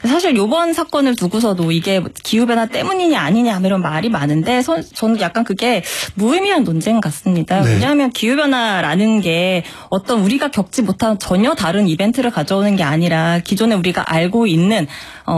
사실 이번 사건을 두고서도 이게 기후변화 때문이냐 아니냐 이런 말이 많은데 저는 약간 그게 무의미한 논쟁 같습니다. 네. 왜냐하면 기후변화라는 게 어떤 우리가 겪지 못한 전혀 다른 이벤트를 가져오는 게 아니라 기존에 우리가 알고 있는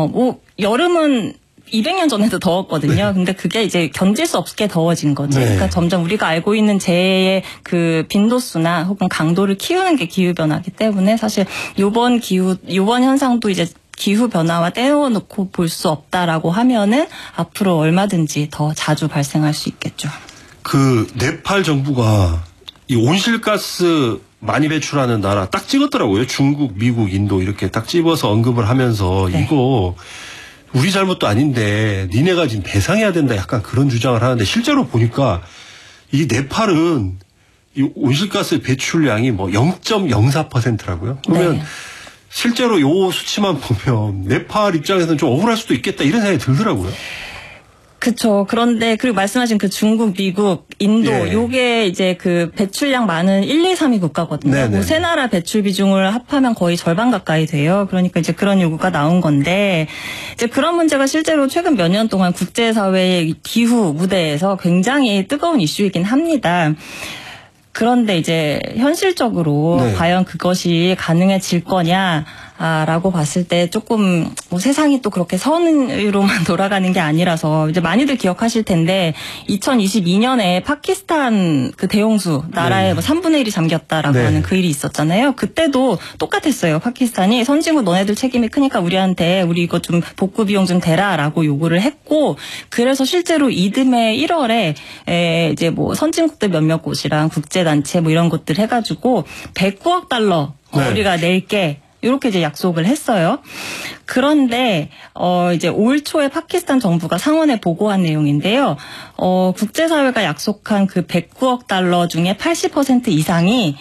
여름은 200년 전에도 더웠거든요. 네. 근데 그게 이제 견딜 수 없게 더워진 거죠. 네. 그러니까 점점 우리가 알고 있는 재해의 그 빈도수나 혹은 강도를 키우는 게 기후변화이기 때문에 사실 요번 현상도 이제 기후변화와 떼어놓고 볼 수 없다라고 하면은 앞으로 얼마든지 더 자주 발생할 수 있겠죠. 그 네팔 정부가 이 온실가스 많이 배출하는 나라 딱 찍었더라고요. 중국, 미국, 인도 이렇게 딱 집어서 언급을 하면서 네. 이거 우리 잘못도 아닌데 니네가 지금 배상해야 된다 약간 그런 주장을 하는데 실제로 보니까 이 네팔은 이 온실가스 배출량이 뭐 0.04%라고요. 그러면 네. 실제로 요 수치만 보면 네팔 입장에서는 좀 억울할 수도 있겠다 이런 생각이 들더라고요. 그렇죠. 그런데 그리고 말씀하신 그 중국, 미국, 인도 예. 요게 이제 그 배출량 많은 1, 2, 3위 국가거든요. 네네. 뭐 세 나라 배출 비중을 합하면 거의 절반 가까이 돼요. 그러니까 이제 그런 요구가 나온 건데 이제 그런 문제가 실제로 최근 몇 년 동안 국제사회의 기후 무대에서 굉장히 뜨거운 이슈이긴 합니다. 그런데 이제 현실적으로 네. 과연 그것이 가능해질 거냐라고 봤을 때 조금 뭐 세상이 또 그렇게 선으로만 돌아가는 게 아니라서 이제 많이들 기억하실 텐데 2022년에 파키스탄 그 대홍수 나라의 네. 뭐 3분의 1이 잠겼다라고 네. 하는 그 일이 있었잖아요. 그때도 똑같았어요. 파키스탄이 선진국 너네들 책임이 크니까 우리 이거 좀 복구 비용 좀 대라라고 요구를 했고 그래서 실제로 이듬해 1월에 이제 뭐 선진국들 몇몇 곳이랑 국제단체 뭐 이런 것들 해가지고 109억 달러 네. 우리가 낼게 이렇게 이제 약속을 했어요. 그런데 이제 올 초에 파키스탄 정부가 상원에 보고한 내용인데요. 국제사회가 약속한 그 109억 달러 중에 80% 이상이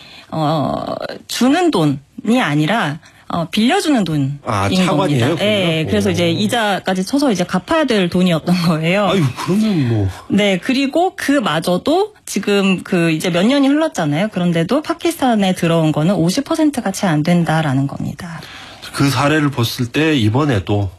주는 돈이 아니라 빌려주는 돈인 차관이에요? 겁니다. 네, 그래서 이제 이자까지 쳐서 이제 갚아야 될 돈이었던 거예요. 아유, 그러면 뭐. 네, 그리고 그마저도 지금 이제 몇 년이 흘렀잖아요. 그런데도 파키스탄에 들어온 거는 50%가 채 안 된다라는 겁니다. 그 사례를 봤을 때 이번에도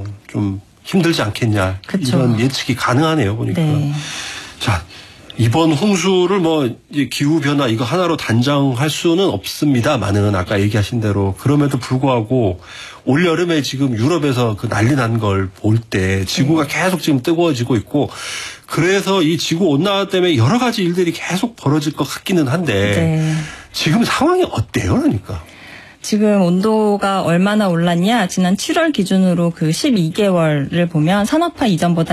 좀 힘들지 않겠냐. 그쵸. 이런 예측이 가능하네요, 보니까. 네. 자, 이번 홍수를 이제 기후변화 이거 하나로 단정할 수는 없습니다만은 아까 얘기하신 대로 그럼에도 불구하고 올 여름에 지금 유럽에서 그 난리 난 걸 볼 때 지구가 계속 지금 뜨거워지고 있고 그래서 이 지구 온난화 때문에 여러 가지 일들이 계속 벌어질 것 같기는 한데 네. 지금 상황이 어때요? 그러니까. 지금 온도가 얼마나 올랐냐? 지난 7월 기준으로 그 12개월을 보면 산업화 이전보다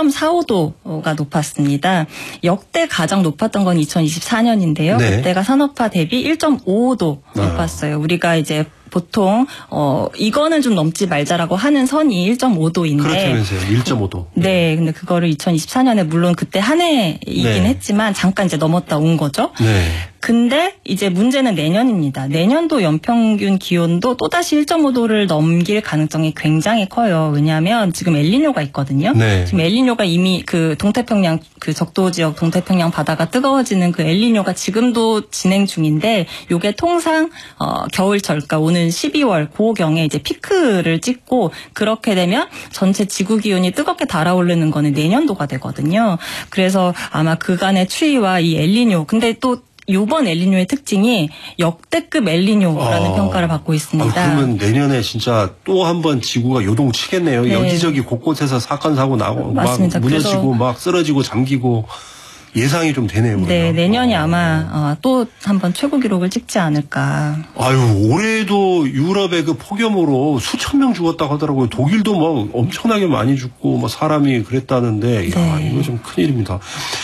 1.45도가 높았습니다. 역대 가장 높았던 건 2024년인데요. 네. 그때가 산업화 대비 1.55도 높았어요. 우리가 이제 보통 이거는 좀 넘지 말자라고 하는 선이 1.5도인데 그렇다면서요. 1.5도. 네, 근데 그거를 2024년에 물론 그때 한 해이긴 네. 했지만 잠깐 이제 넘었다 온 거죠. 네. 근데 이제 문제는 내년입니다. 내년도 연평균 기온도 또다시 1.5도를 넘길 가능성이 굉장히 커요. 왜냐하면 지금 엘니뇨가 있거든요. 네. 지금 엘니뇨가 이미 그 동태평양 그 적도 지역 동태평양 바다가 뜨거워지는 그 엘니뇨가 지금도 진행 중인데 요게 통상 겨울철 그러니까 오는 12월 고경에 이제 피크를 찍고 그렇게 되면 전체 지구 기온이 뜨겁게 달아오르는 거는 내년도가 되거든요. 그래서 아마 그간의 추위와 이 엘니뇨 근데 또 이번 엘니뇨의 특징이 역대급 엘니뇨라는 평가를 받고 있습니다. 그러면 내년에 진짜 또 한 번 지구가 요동치겠네요. 네. 여기저기 곳곳에서 사건 사고 나고 맞습니다. 막 무너지고 막 쓰러지고 잠기고 예상이 좀 되네요. 네, 그러면. 내년이 아마 또 한 번 최고 기록을 찍지 않을까. 아유, 올해도 유럽의 그 폭염으로 수천 명 죽었다고 하더라고요. 독일도 막 엄청나게 많이 죽고 막 사람이 그랬다는데 야, 네. 이거 좀 큰일입니다.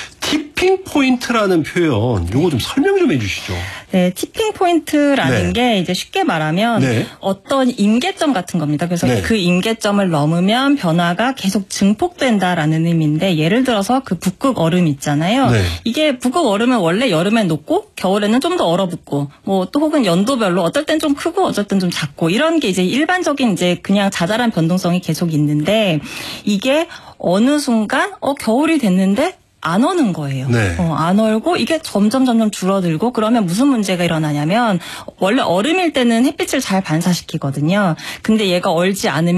티핑 포인트라는 표현, 요거 좀 설명 좀 해주시죠. 네, 티핑 포인트라는 네. 게 이제 쉽게 말하면 네. 어떤 임계점 같은 겁니다. 그래서 네. 그 임계점을 넘으면 변화가 계속 증폭된다라는 의미인데 예를 들어서 그 북극 얼음 있잖아요. 네. 이게 북극 얼음은 원래 여름엔 녹고 겨울에는 좀 더 얼어붙고 뭐 또 혹은 연도별로 어떨 땐 좀 크고 어쩔 땐 좀 작고 이런 게 이제 일반적인 이제 그냥 자잘한 변동성이 계속 있는데 이게 어느 순간 겨울이 됐는데 안 오는 거예요. 네. 안 얼고 이게 점점 줄어들고 그러면 무슨 문제가 일어나냐면 원래 얼음일 때는 햇빛을 잘 반사시키거든요. 근데 얘가 얼지 않으면